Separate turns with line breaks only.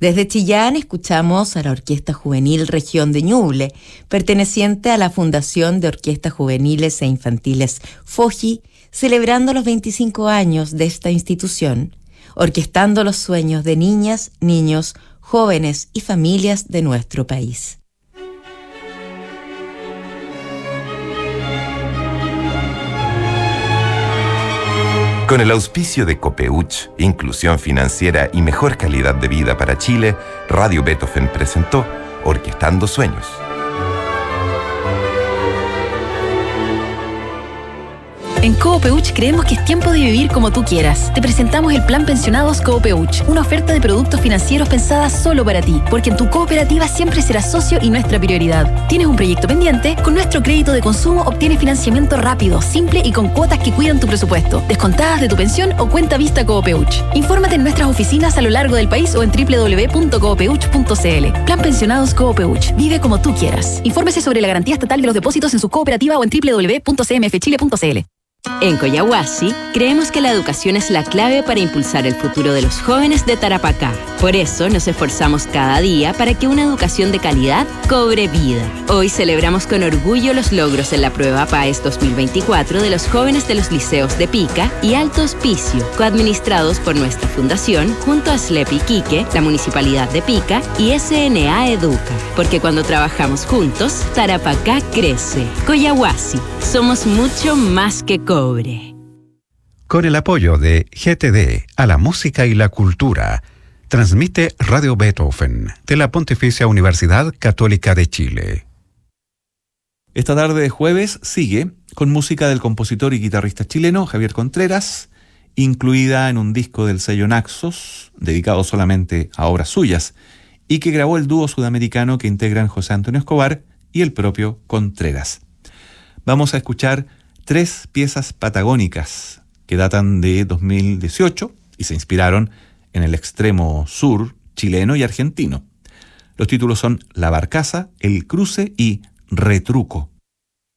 Desde Chillán escuchamos a la Orquesta Juvenil Región de Ñuble, perteneciente a la Fundación de Orquestas Juveniles e Infantiles FOJI, celebrando los 25 años de esta institución, orquestando los sueños de niñas, niños, jóvenes y familias de nuestro país.
Con el auspicio de Copeuch, Inclusión Financiera y Mejor Calidad de Vida para Chile, Radio Beethoven presentó Orquestando Sueños.
En Copeuch creemos que es tiempo de vivir como tú quieras. Te presentamos el Plan Pensionados Copeuch, una oferta de productos financieros pensada solo para ti, porque en tu cooperativa siempre serás socio y nuestra prioridad. ¿Tienes un proyecto pendiente? Con nuestro crédito de consumo obtienes financiamiento rápido, simple y con cuotas que cuidan tu presupuesto, descontadas de tu pensión o cuenta vista Copeuch. Infórmate en nuestras oficinas a lo largo del país o en www.copeuch.cl. Plan Pensionados Copeuch. Vive como tú quieras. Infórmese sobre la garantía estatal de los depósitos en su cooperativa o en www.cmfchile.cl.
En Coyahuasi, creemos que la educación es la clave para impulsar el futuro de los jóvenes de Tarapacá. Por eso nos esforzamos cada día para que una educación de calidad cobre vida. Hoy celebramos con orgullo los logros en la prueba PAES 2024 de los jóvenes de los liceos de Pica y Alto Hospicio, coadministrados por nuestra fundación junto a SLEP Iquique, la Municipalidad de Pica y SNA Educa. Porque cuando trabajamos juntos, Tarapacá crece. Coyahuasi, somos mucho más que cobre.
Con el apoyo de GTD a la música y la cultura, transmite Radio Beethoven de la Pontificia Universidad Católica de Chile.
Esta tarde de jueves sigue con música del compositor y guitarrista chileno Javier Contreras, incluida en un disco del sello Naxos, dedicado solamente a obras suyas, y que grabó el dúo sudamericano que integran José Antonio Escobar y el propio Contreras. Vamos a escuchar 3 piezas patagónicas que datan de 2018 y se inspiraron en el extremo sur chileno y argentino. Los títulos son La Barcaza, El Cruce y Retruco.